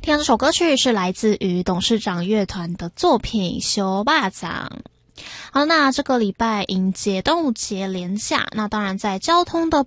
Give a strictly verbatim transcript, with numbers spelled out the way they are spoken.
听到这首歌曲是来自于董事长乐团的作品《修巴掌》。好，那这个礼拜迎接端午节连假，那当然在交通的